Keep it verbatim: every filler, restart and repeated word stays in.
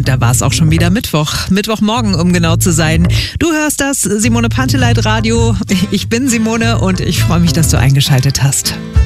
Und da war es auch schon wieder Mittwoch. Mittwochmorgen, um genau zu sein. Du hörst das Simone Panteleit Radio. Ich bin Simone und ich freue mich, dass du eingeschaltet hast.